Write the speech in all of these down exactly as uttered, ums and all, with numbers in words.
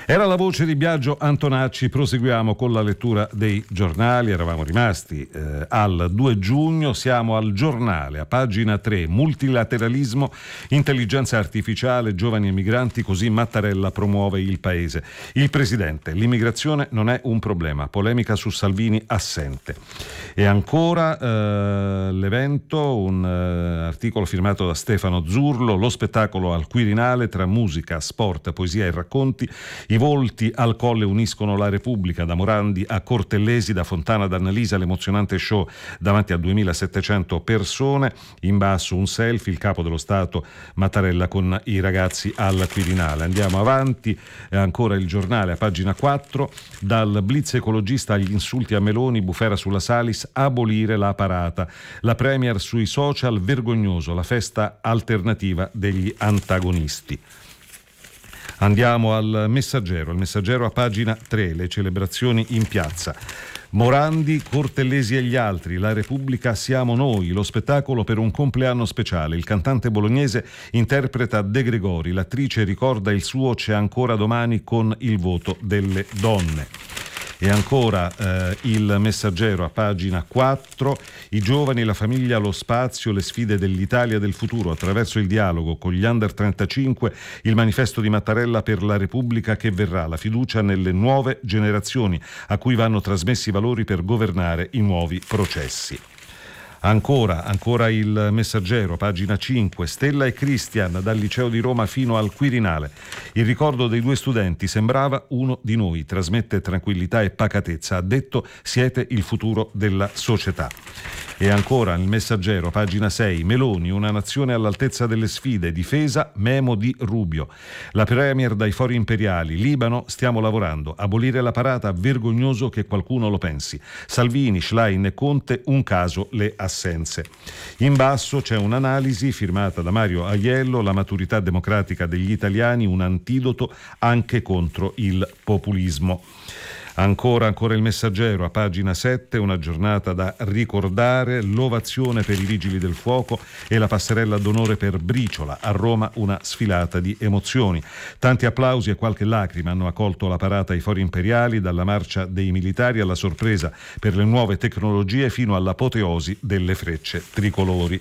Era la voce di Biagio Antonacci. Proseguiamo con la lettura dei giornali. Eravamo rimasti eh, al due giugno, siamo al Giornale, a pagina tre, multilateralismo, intelligenza artificiale, giovani e migranti, così Mattarella promuove il paese. Il presidente, l'immigrazione non è un problema, polemica su Salvini assente. E ancora eh, l'evento, un eh, articolo firmato da Stefano Zurlo, lo spettacolo al Quirinale, tra musica, sport, poesia e racconti. I volti al Colle uniscono la Repubblica, da Morandi a Cortellesi, da Fontana ad Annalisa, l'emozionante show davanti a duemilasettecento persone. In basso un selfie, il capo dello Stato Mattarella con i ragazzi al Quirinale. Andiamo avanti, eh, ancora il Giornale a pagina quattro, dal blitz ecologista agli insulti a Meloni, bufera sulla Salis, abolire la parata. La Premier sui social, vergognoso, la festa alternativa degli antagonisti. Andiamo al Messaggero, il Messaggero a pagina tre, le celebrazioni in piazza. Morandi, Cortellesi e gli altri, la Repubblica siamo noi, lo spettacolo per un compleanno speciale. Il cantante bolognese interpreta De Gregori, l'attrice ricorda il suo C'è ancora domani con il voto delle donne. E ancora eh, il Messaggero a pagina quattro, i giovani, la famiglia, lo spazio, le sfide dell'Italia del futuro attraverso il dialogo con gli under trentacinque, il manifesto di Mattarella per la Repubblica che verrà, la fiducia nelle nuove generazioni a cui vanno trasmessi i valori per governare i nuovi processi. Ancora, ancora il Messaggero, pagina cinque, Stella e Christian, dal Liceo di Roma fino al Quirinale. Il ricordo dei due studenti sembrava uno di noi, trasmette tranquillità e pacatezza, ha detto siete il futuro della società. E ancora il Messaggero, pagina sei, Meloni, una nazione all'altezza delle sfide, difesa, memo di Rubio. La Premier dai fori imperiali, Libano, stiamo lavorando, abolire la parata, vergognoso che qualcuno lo pensi. Salvini, Schlein e Conte, un caso le assenze. In basso c'è un'analisi firmata da Mario Aiello, la maturità democratica degli italiani, un antidoto anche contro il populismo. Ancora, ancora il Messaggero a pagina sette, una giornata da ricordare, l'ovazione per i Vigili del Fuoco e la passerella d'onore per Briciola. A Roma una sfilata di emozioni. Tanti applausi e qualche lacrima hanno accolto la parata ai fori imperiali, dalla marcia dei militari alla sorpresa per le nuove tecnologie fino all'apoteosi delle frecce tricolori.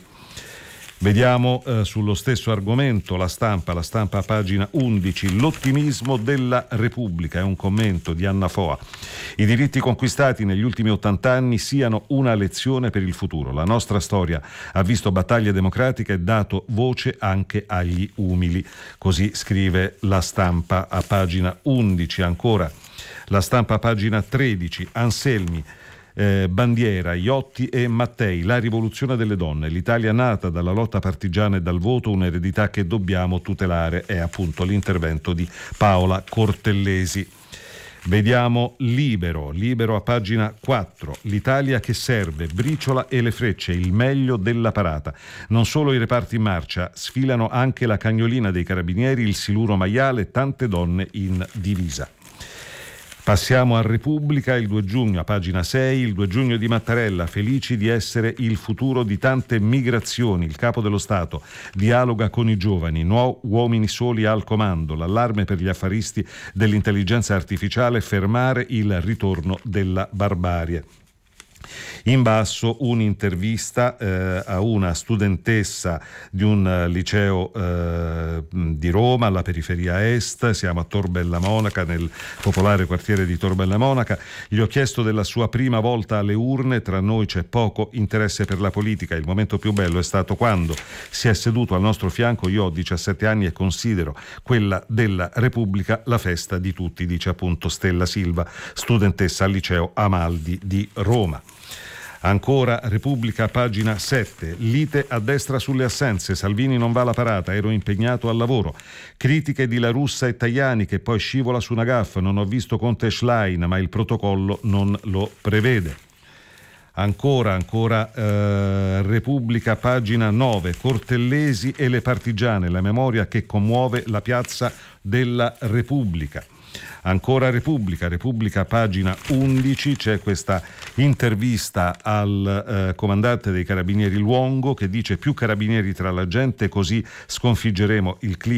Vediamo eh, sullo stesso argomento la Stampa, la Stampa a pagina undici, l'ottimismo della Repubblica, è un commento di Anna Foa. I diritti conquistati negli ultimi ottanta anni siano una lezione per il futuro. La nostra storia ha visto battaglie democratiche e dato voce anche agli umili. Così scrive la Stampa a pagina undici. Ancora la Stampa a pagina tredici, Anselmi. Eh, Bandiera, Iotti e Mattei, la rivoluzione delle donne, l'Italia nata dalla lotta partigiana e dal voto, un'eredità che dobbiamo tutelare, è appunto l'intervento di Paola Cortellesi. Vediamo Libero, Libero a pagina quattro, l'Italia che serve, Briciola e le frecce, il meglio della parata. Non solo i reparti in marcia, sfilano anche la cagnolina dei carabinieri, il siluro maiale, tante donne in divisa. Passiamo a Repubblica, il due giugno, a pagina sei, il due giugno di Mattarella, felici di essere il futuro di tante migrazioni. Il capo dello Stato dialoga con i giovani, no uomini soli al comando, l'allarme per gli affaristi dell'intelligenza artificiale, fermare il ritorno della barbarie. In basso un'intervista eh, a una studentessa di un uh, liceo eh, di Roma, alla periferia est, siamo a Tor Bella Monaca, nel popolare quartiere di Tor Bella Monaca. Gli ho chiesto della sua prima volta alle urne, tra noi c'è poco interesse per la politica, il momento più bello è stato quando si è seduto al nostro fianco, io ho diciassette anni e considero quella della Repubblica la festa di tutti, dice appunto Stella Silva, studentessa al liceo Amaldi di Roma. Ancora Repubblica, pagina sette, lite a destra sulle assenze, Salvini non va alla parata, ero impegnato al lavoro. Critiche di La Russa e Tajani che poi scivola su una gaffa, non ho visto Conte e Schlein ma il protocollo non lo prevede. Ancora, ancora eh, Repubblica, pagina nove, Cortellesi e le partigiane, la memoria che commuove la piazza della Repubblica. Ancora Repubblica, Repubblica pagina undici, c'è questa intervista al eh, comandante dei carabinieri Luongo che dice più carabinieri tra la gente così sconfiggeremo il clima